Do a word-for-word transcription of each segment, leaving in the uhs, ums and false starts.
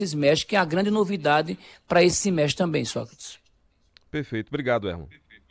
semestre, que é a grande novidade para esse semestre também, Sócrates. Perfeito. Obrigado, Erlon.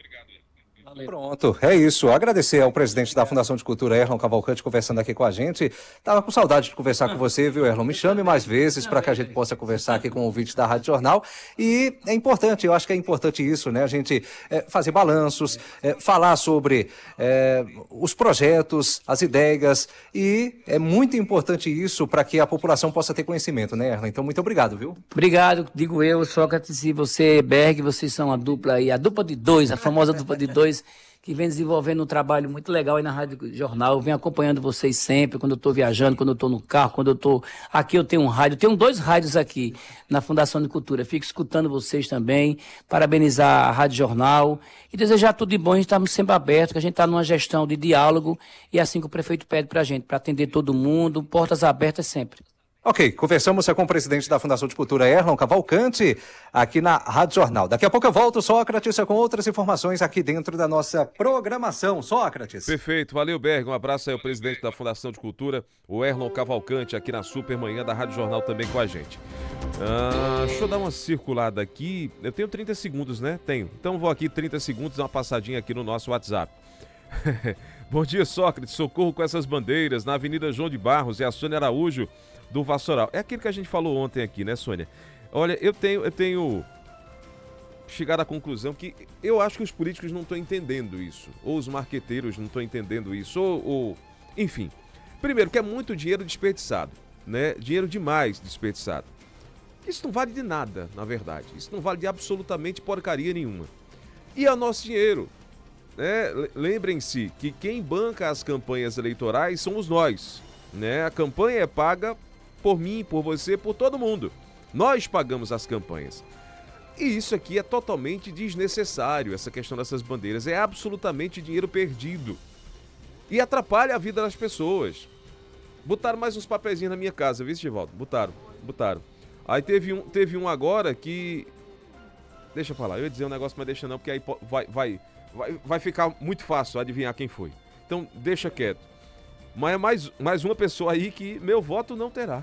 Valeu. Pronto, é isso. Agradecer ao presidente da Fundação de Cultura, Erlon Cavalcante, conversando aqui com a gente. Tava com saudade de conversar com você, viu, Erlon? Me chame mais vezes para que a gente possa conversar aqui com o ouvinte da Rádio Jornal. E é importante, eu acho que é importante isso, né? A gente é, fazer balanços, é, falar sobre é, os projetos, as ideias, e é muito importante isso para que a população possa ter conhecimento, né, Erlon? Então, muito obrigado, viu? Obrigado, digo eu, Sócrates, e você, Berg, vocês são a dupla aí, a dupla de dois, a famosa dupla de dois, que vem desenvolvendo um trabalho muito legal aí na Rádio Jornal. Eu venho acompanhando vocês sempre, quando eu estou viajando, quando eu estou no carro, quando eu estou... Aqui eu tenho um rádio, eu tenho dois rádios aqui na Fundação de Cultura. Fico escutando vocês também, parabenizar a Rádio Jornal e desejar tudo de bom. A gente está sempre aberto, que a gente está numa gestão de diálogo e assim que o prefeito pede para a gente, para atender todo mundo, portas abertas sempre. Ok, conversamos com o presidente da Fundação de Cultura, Erlon Cavalcante, aqui na Rádio Jornal. Daqui a pouco eu volto, Sócrates, com outras informações aqui dentro da nossa programação. Sócrates. Perfeito, valeu, Berg. Um abraço aí ao presidente da Fundação de Cultura, o Erlon Cavalcante, aqui na Supermanhã da Rádio Jornal também com a gente. Ah, deixa eu dar uma circulada aqui. Eu tenho trinta segundos, né? Tenho. Então vou aqui trinta segundos, dar uma passadinha aqui no nosso WhatsApp. Bom dia, Sócrates. Socorro com essas bandeiras na Avenida João de Barros. É a Sônia Araújo do Vassoural. É aquilo que a gente falou ontem aqui, né, Sônia? Olha, eu tenho, eu tenho chegado à conclusão que eu acho que os políticos não estão entendendo isso, ou os marqueteiros não estão entendendo isso, ou, ou... enfim. Primeiro, que é muito dinheiro desperdiçado, né? Dinheiro demais desperdiçado. Isso não vale de nada, na verdade. Isso não vale de absolutamente porcaria nenhuma. E é o nosso dinheiro, né? Lembrem-se que quem banca as campanhas eleitorais somos nós, né? A campanha é paga por mim, por você, por todo mundo. Nós pagamos as campanhas. E isso aqui é totalmente desnecessário, essa questão dessas bandeiras. É absolutamente dinheiro perdido. E atrapalha a vida das pessoas. Botaram mais uns papeizinhos na minha casa, viu, Givaldo? Botaram, botaram. Aí teve um, teve um agora que... Deixa eu falar, eu ia dizer um negócio, mas deixa não, porque aí vai, vai, vai, vai ficar muito fácil adivinhar quem foi. Então, deixa quieto. Mas é mais, mais uma pessoa aí que meu voto não terá.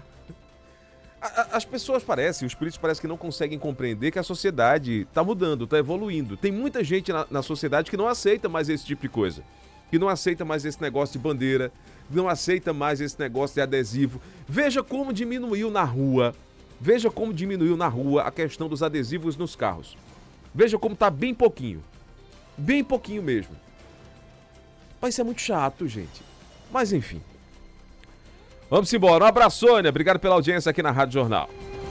As pessoas parecem, os políticos parecem que não conseguem compreender que a sociedade está mudando, está evoluindo. Tem muita gente na, na sociedade que não aceita mais esse tipo de coisa. Que não aceita mais esse negócio de bandeira, não aceita mais esse negócio de adesivo. Veja como diminuiu na rua, veja como diminuiu na rua a questão dos adesivos nos carros. Veja como está bem pouquinho. Bem pouquinho mesmo. Mas isso é muito chato, gente. Mas enfim. Vamos embora. Um abraço, Sônia. Obrigado pela audiência aqui na Rádio Jornal.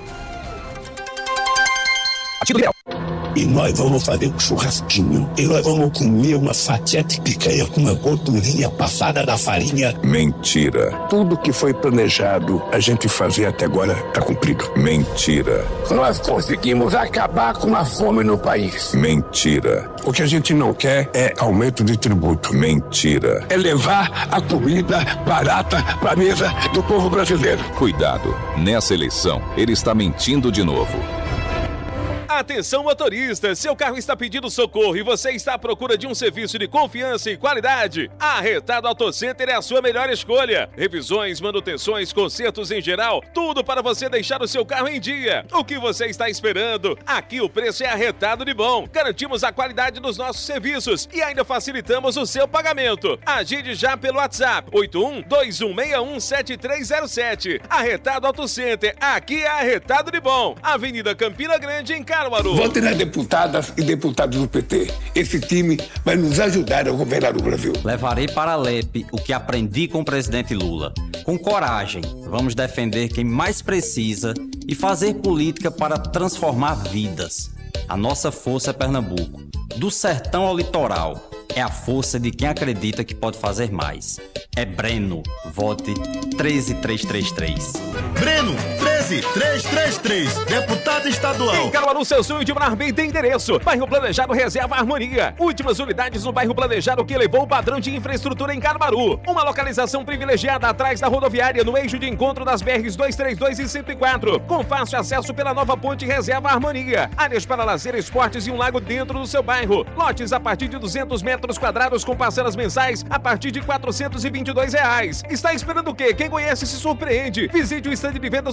E nós vamos fazer um churrasquinho. E nós vamos comer uma fatia de picanha com uma gordurinha passada da farinha. Mentira. Tudo que foi planejado a gente fazer até agora tá cumprido. Mentira. Nós conseguimos acabar com a fome no país. Mentira. O que a gente não quer é aumento de tributo. Mentira. É levar a comida barata pra mesa do povo brasileiro. Cuidado, nessa eleição ele está mentindo de novo. Atenção, motorista, seu carro está pedindo socorro e você está à procura de um serviço de confiança e qualidade? A Retado Auto Center é a sua melhor escolha. Revisões, manutenções, consertos em geral, tudo para você deixar o seu carro em dia. O que você está esperando? Aqui o preço é arretado de bom. Garantimos a qualidade dos nossos serviços e ainda facilitamos o seu pagamento. Agende já pelo WhatsApp oito um dois um seis um sete três zero sete. Arretado Auto Center, aqui é arretado de bom. Avenida Campina Grande, em Caruaru. Vote nas deputadas e deputados do P T. Esse time vai nos ajudar a governar o Brasil. Levarei para a L E P o que aprendi com o presidente Lula. Com coragem, vamos defender quem mais precisa e fazer política para transformar vidas. A nossa força é Pernambuco. Do sertão ao litoral, é a força de quem acredita que pode fazer mais. É Breno. Vote treze três três três. Breno, treze três três três, deputado estadual. Em Caruaru, seu sonho de morar bem tem endereço. Bairro Planejado Reserva Harmonia. Últimas unidades no bairro Planejado que elevou o padrão de infraestrutura em Caruaru. Uma localização privilegiada atrás da rodoviária, no eixo de encontro das B Rs duzentos e trinta e dois e cento e quatro. Com fácil acesso pela nova ponte Reserva Harmonia. Áreas para lazer, esportes e um lago dentro do seu bairro. Lotes a partir de duzentos metros quadrados com parcelas mensais a partir de quatrocentos e vinte e dois reais. Está esperando o quê? Quem conhece se surpreende. Visite o estande de vendas do local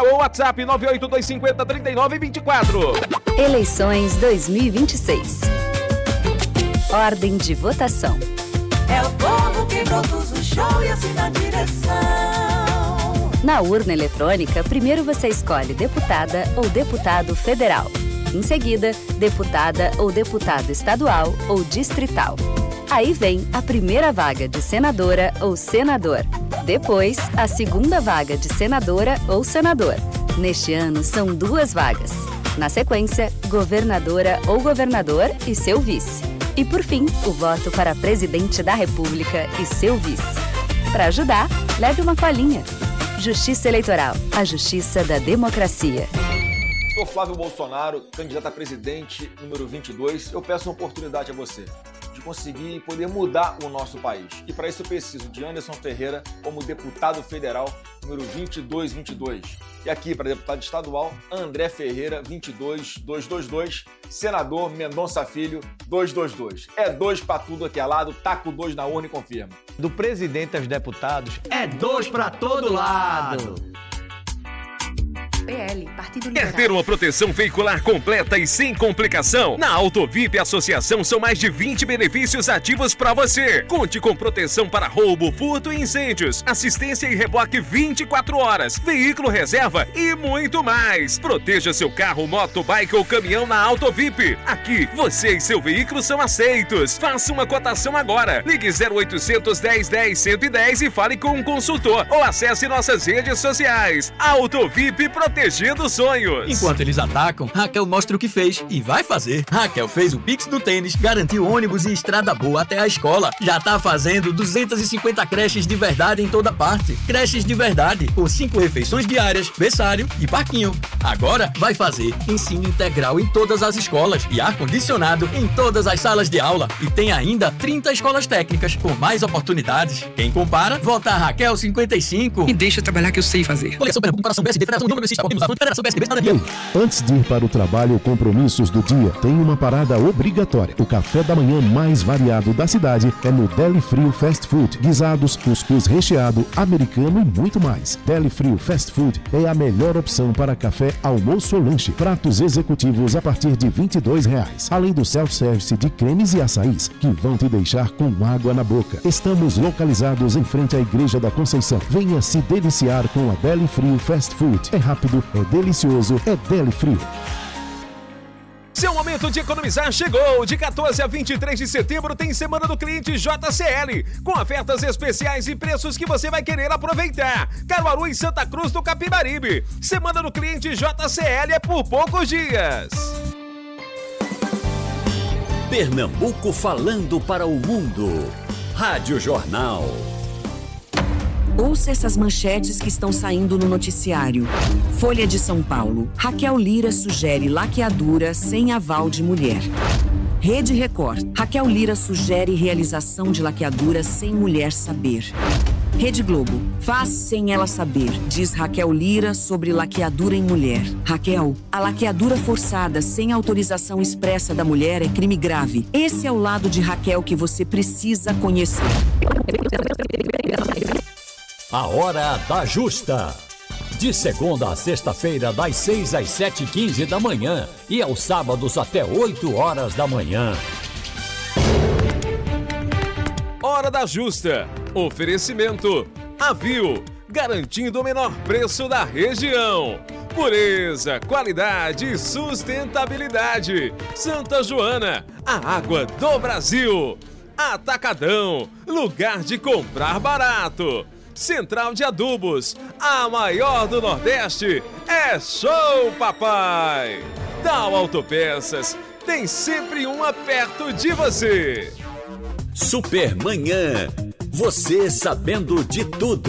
ou WhatsApp nove oito dois cinco zero, três nove dois quatro. Eleições dois mil e vinte e seis. Ordem de votação. É o povo que produz o show e assina a direção. Na urna eletrônica, primeiro você escolhe deputada ou deputado federal. Em seguida, deputada ou deputado estadual ou distrital. Aí vem a primeira vaga de senadora ou senador. Depois, a segunda vaga de senadora ou senador. Neste ano, são duas vagas. Na sequência, governadora ou governador e seu vice. E por fim, o voto para presidente da República e seu vice. Para ajudar, leve uma colinha. Justiça Eleitoral, a justiça da democracia. Sou Flávio Bolsonaro, candidato a presidente número vinte e dois. Eu peço uma oportunidade a você de conseguir poder mudar o nosso país. E para isso eu preciso de Anderson Ferreira como deputado federal número vinte e dois vinte e dois. E aqui para deputado estadual, André Ferreira vinte e dois dois dois dois, senador Mendonça Filho dois dois dois. É dois para tudo aqui é lado, taco dois na urna e confirma. Do presidente aos deputados, é dois para todo lado. P L, Partido Liberal. Quer ter uma proteção veicular completa e sem complicação? Na Autovip Associação são mais de vinte benefícios ativos para você. Conte com proteção para roubo, furto e incêndios, assistência e reboque vinte e quatro horas, veículo reserva e muito mais. Proteja seu carro, moto, bike ou caminhão na Autovip. Aqui, você e seu veículo são aceitos. Faça uma cotação agora. Ligue zero oitocentos, dez, dez, cento e dez e fale com um consultor ou acesse nossas redes sociais. Autovip Protegendo Sonhos. Enquanto eles atacam, Raquel mostra o que fez e vai fazer. Raquel fez o Pix do tênis, garantiu ônibus e estrada boa até a escola. Já tá fazendo duzentas e cinquenta creches de verdade em toda parte. Creches de verdade, com cinco refeições diárias, berçário e parquinho. Agora vai fazer ensino integral em todas as escolas e ar-condicionado em todas as salas de aula. E tem ainda trinta escolas técnicas com mais oportunidades. Quem compara, vota a Raquel cinquenta e cinco. E deixa eu trabalhar que eu sei fazer. Coligação Pernambuco, Comparação B S D, Federação Número Federação B S D, E aí, antes de ir para o trabalho ou compromissos do dia, tem uma parada obrigatória. O café da manhã mais variado da cidade é no Deli Frio Fast Food. Guisados, cuscuz recheado, americano e muito mais. Deli Frio Fast Food é a melhor opção para café, almoço ou lanche. Pratos executivos a partir de vinte e dois reais. Além do self-service de cremes e açaís, que vão te deixar com água na boca. Estamos localizados em frente à Igreja da Conceição. Venha se deliciar com a Deli Frio Fast Food. É rápido, é delicioso, é Deli Frio. Seu momento de economizar chegou! De quatorze a vinte e três de setembro tem Semana do Cliente J C L, com ofertas especiais e preços que você vai querer aproveitar. Caruaru e Santa Cruz do Capibaribe. Semana do Cliente J C L é por poucos dias. Pernambuco falando para o mundo. Rádio Jornal. Ouça essas manchetes que estão saindo no noticiário. Folha de São Paulo. Raquel Lira sugere laqueadura sem aval de mulher. Rede Record. Raquel Lira sugere realização de laqueadura sem mulher saber. Rede Globo. Faz sem ela saber, diz Raquel Lira sobre laqueadura em mulher. Raquel, a laqueadura forçada sem autorização expressa da mulher é crime grave. Esse é o lado de Raquel que você precisa conhecer. A Hora da Justa. De segunda a sexta-feira, das seis às sete e quinze da manhã e aos sábados até oito horas da manhã. Hora da Justa. Oferecimento. Avio. Garantindo o menor preço da região. Pureza, qualidade e sustentabilidade. Santa Joana, a água do Brasil. Atacadão, lugar de comprar barato. Central de Adubos, a maior do Nordeste, é Show Papai! Tal Autopeças, tem sempre uma perto de você. Supermanhã, você sabendo de tudo.